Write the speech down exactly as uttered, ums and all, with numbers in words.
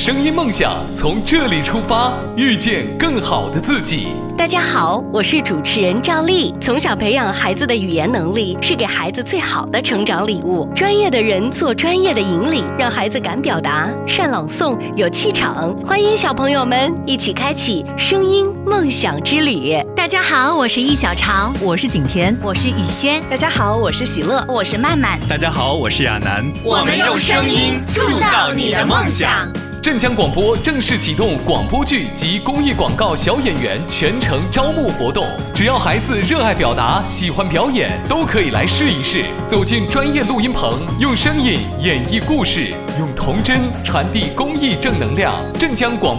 声音梦想从这里出发，遇见更好的自己。 大家好，我是主持人赵丽。从小培养孩子的语言能力，是给孩子最好的成长礼物。专业的人做专业的引领，让孩子敢表达、善朗诵、有气场。欢迎小朋友们一起开启声音梦想之旅。 大家好，我是易小潮， 我是景甜， 我是雨轩。 大家好，我是喜乐， 我是曼曼。 大家好，我是亚楠。 我们用声音铸造你的梦想。 镇江广播正式启动广播剧及公益广告小演员全程招募活动，只要孩子热爱表达、喜欢表演，都可以来试一试。走进专业录音棚，用声音演绎故事，用童真传递公益正能量。镇江广